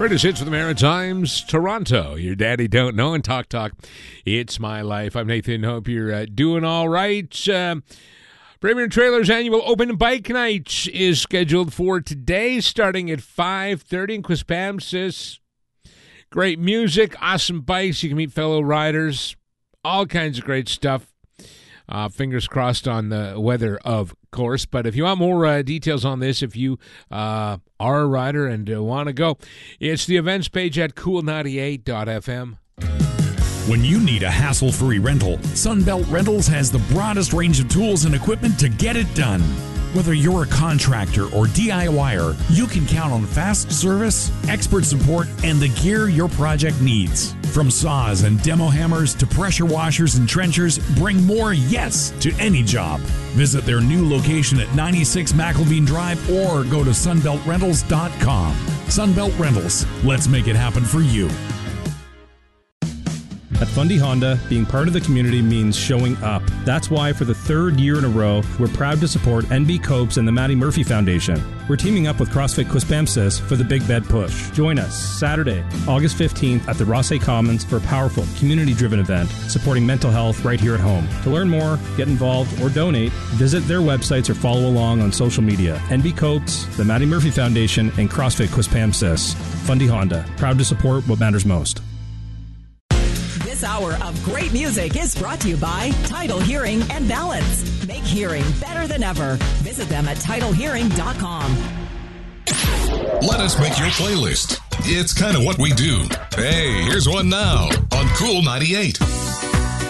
Greatest hits for the Maritimes, Toronto. Your daddy don't know, and Talk Talk, it's my life. I'm Nathan. Hope you're doing all right. Premier Trailers annual open bike night is scheduled for today, starting at 5:30 in Quispamsis. Great music, awesome bikes. You can meet fellow riders, all kinds of great stuff. Fingers crossed on the weather, of course. But if you want more details on this, if you are a rider and want to go, it's the events page at cool98.fm. When you need a hassle-free rental, Sunbelt Rentals has the broadest range of tools and equipment to get it done. Whether you're a contractor or DIYer, you can count on fast service, expert support, and the gear your project needs. From saws and demo hammers to pressure washers and trenchers, bring more yes to any job. Visit their new location at 96 McElveen Drive or go to sunbeltrentals.com. Sunbelt Rentals, let's make it happen for you. At Fundy Honda, being part of the community means showing up. That's why for the third year in a row, we're proud to support NB Copes and the Maddie Murphy Foundation. We're teaming up with CrossFit Quispamsis for the Big Bed Push. Join us Saturday, August 15th at the Rosse Commons for a powerful, community-driven event supporting mental health right here at home. To learn more, get involved, or donate, visit their websites or follow along on social media. NB Copes, the Maddie Murphy Foundation, and CrossFit Quispamsis. Fundy Honda, proud to support what matters most. This hour of great music is brought to you by Title Hearing and Balance. Make hearing better than ever. Visit them at TitleHearing.com. Let us make your playlist. It's kind of what we do. Hey, here's one now on Cool 98.